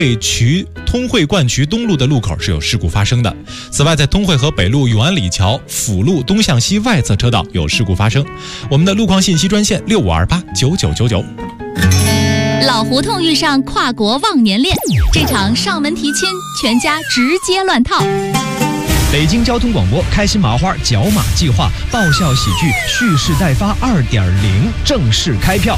通惠灌渠东路的路口是有事故发生的。此外，在通惠河北路永安里桥辅路东向西外侧车道有事故发生。我们的路况信息专线65289999。 老胡同遇上跨国忘年恋，这场上门提亲，全家直接乱套。 北京交通广播开心麻花角马计划爆笑喜剧蓄势待发2.0正式开票。